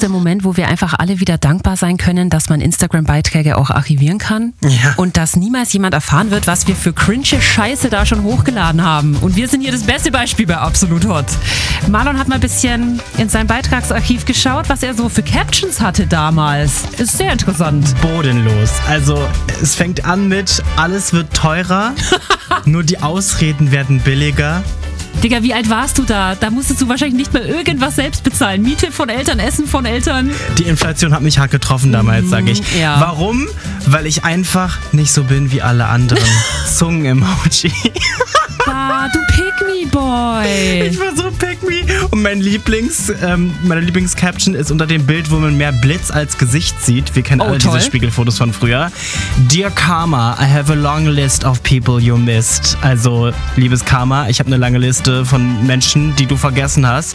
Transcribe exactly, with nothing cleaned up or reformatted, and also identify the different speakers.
Speaker 1: ist der Moment, wo wir einfach alle wieder dankbar sein können, dass man Instagram-Beiträge auch archivieren kann.
Speaker 2: Ja.
Speaker 1: Und dass niemals jemand erfahren wird, was wir für cringe Scheiße da schon hochgeladen haben. Und wir sind hier das beste Beispiel bei Absolut Hot. Marlon hat mal ein bisschen in sein Beitragsarchiv geschaut, was er so für Captions hatte damals. Ist sehr interessant.
Speaker 2: Bodenlos. Also es fängt an mit, alles wird teurer, nur die Ausreden werden billiger.
Speaker 1: Digga, wie alt warst du da? Da musstest du wahrscheinlich nicht mehr irgendwas selbst bezahlen. Miete von Eltern, Essen von Eltern.
Speaker 2: Die Inflation hat mich hart getroffen damals, sage ich.
Speaker 1: Ja.
Speaker 2: Warum? Weil ich einfach nicht so bin wie alle anderen. Zungen-Emoji.
Speaker 1: Ah, du Pick-me-Boy.
Speaker 2: Ich war so pick-me. Und mein Lieblings, ähm, meine Lieblings-Caption ist unter dem Bild, wo man mehr Blitz als Gesicht sieht. Wir kennen
Speaker 1: Oh,
Speaker 2: alle
Speaker 1: toll.
Speaker 2: diese Spiegelfotos von früher. Dear Karma, I have a long list of people you missed. Also, liebes Karma, ich habe eine lange Liste von Menschen, die du vergessen hast.